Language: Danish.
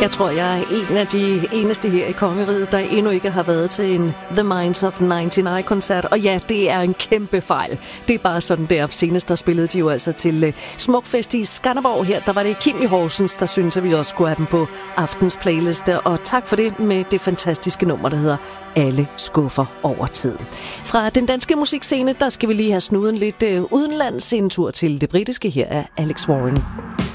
Jeg tror, jeg er en af de eneste her i kongeriget, der endnu ikke har været til en The Minds of 99-koncert. Og ja, det er en kæmpe fejl. Det er bare sådan der. Senest der spillede de jo altså til Smukfest i Skanderborg her. Der var det Kim i Horsens, der synes, at vi også skulle have dem på aftens playliste. Og tak for det med det fantastiske nummer, der hedder Alle skuffer over tid. Fra den danske musikscene, der skal vi lige have snuden lidt udenlands. En tur til det britiske. Her er Alex Warren.